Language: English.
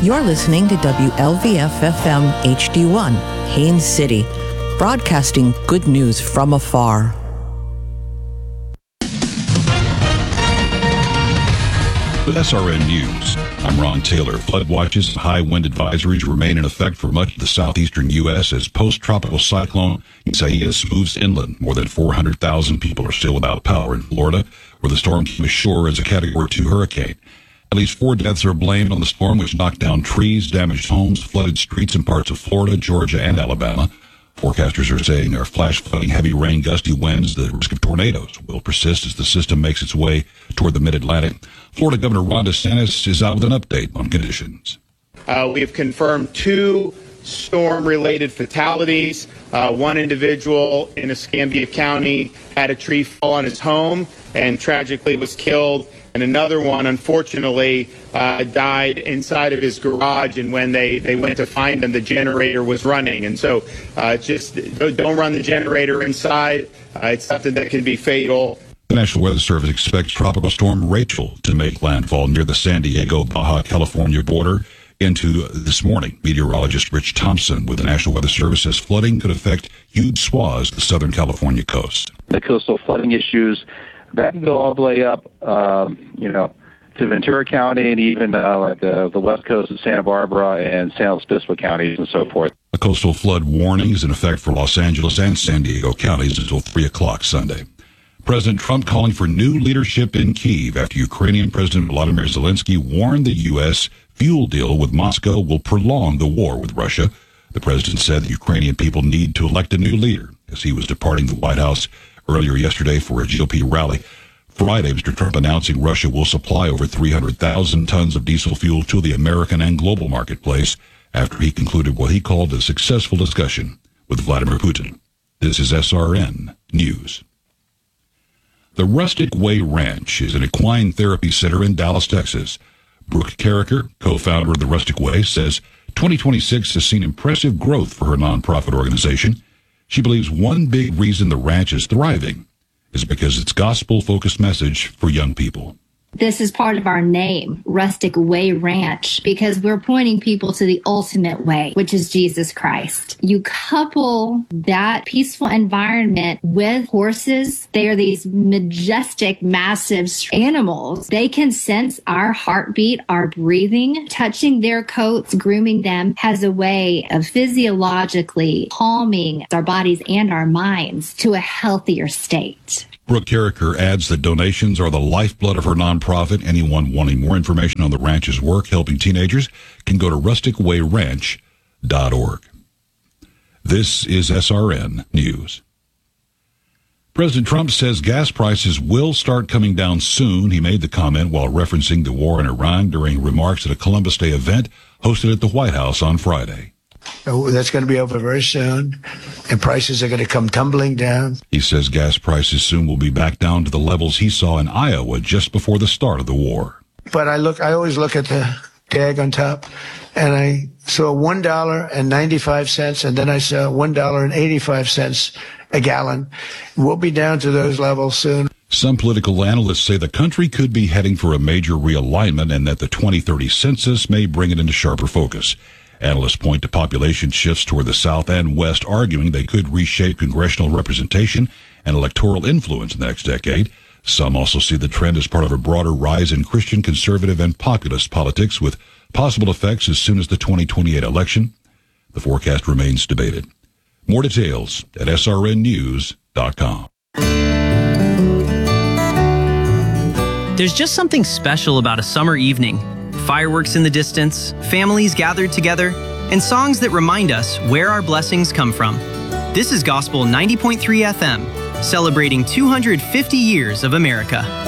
You're listening to WLVF-FM HD1, Haines City, broadcasting good news from afar. With SRN News, I'm Ron Taylor. Flood watches and high wind advisories remain in effect for much of the southeastern U.S. as post-tropical cyclone Isaias moves inland. More than 400,000 people are still without power in Florida, where the storm came ashore as a Category 2 hurricane. At least 4 deaths are blamed on the storm, which knocked down trees, damaged homes, flooded streets in parts of Florida, Georgia, and Alabama. Forecasters are saying there are flash flooding, heavy rain, gusty winds. The risk of tornadoes will persist as the system makes its way toward the mid-Atlantic. Florida Governor Ron DeSantis is out with an update on conditions. We have confirmed 2 storm-related fatalities. One individual in Escambia County had a tree fall on his home and tragically was killed. And another one, unfortunately, died inside of his garage, and when they went to find him, the generator was running. And so just don't run the generator inside. It's something that can be fatal. The National Weather Service expects Tropical Storm Rachel to make landfall near the San Diego, Baja California border into this morning. Meteorologist Rich Thompson with the National Weather Service says flooding could affect huge swaths of the Southern California coast. The coastal flooding issues that can go all the way up, to Ventura County and even like the west coast of Santa Barbara and San Luis Obispo counties and so forth. A coastal flood warning is in effect for Los Angeles and San Diego counties until 3 o'clock Sunday. President Trump calling for new leadership in Kyiv after Ukrainian President Volodymyr Zelensky warned the U.S. fuel deal with Moscow will prolong the war with Russia. The president said the Ukrainian people need to elect a new leader as he was departing the White House earlier yesterday for a GOP rally. Friday, Mr. Trump announcing Russia will supply over 300,000 tons of diesel fuel to the American and global marketplace after he concluded what he called a successful discussion with Vladimir Putin. This is SRN News. The Rustic Way Ranch is an equine therapy center in Dallas, Texas. Brooke Carricker, co-founder of the Rustic Way, says 2026 has seen impressive growth for her nonprofit organization. She believes one big reason the ranch is thriving is because its gospel-focused message for young people. This is part of our name, Rustic Way Ranch, because we're pointing people to the ultimate way, which is Jesus Christ. You couple that peaceful environment with horses. They are these majestic, massive animals. They can sense our heartbeat, our breathing. Touching their coats, grooming them has a way of physiologically calming our bodies and our minds to a healthier state. Brooke Carricker adds that donations are the lifeblood of her nonprofit. Anyone wanting more information on the ranch's work helping teenagers can go to rusticwayranch.org. This is SRN News. President Trump says gas prices will start coming down soon. He made the comment while referencing the war in Iran during remarks at a Columbus Day event hosted at the White House on Friday. That's going to be over very soon, and prices are going to come tumbling down. He says gas prices soon will be back down to the levels he saw in Iowa just before the start of the war. But I always look at the tag on top, and I saw $1.95, and then I saw $1.85 a gallon. We'll be down to those levels soon. Some political analysts say the country could be heading for a major realignment and that the 2030 census may bring it into sharper focus. Analysts point to population shifts toward the South and West, arguing they could reshape congressional representation and electoral influence in the next decade. Some also see the trend as part of a broader rise in Christian, conservative, and populist politics with possible effects as soon as the 2028 election. The forecast remains debated. More details at srnnews.com. There's just something special about a summer evening. Fireworks in the distance, families gathered together, and songs that remind us where our blessings come from. This is Gospel 90.3 FM, celebrating 250 years of America.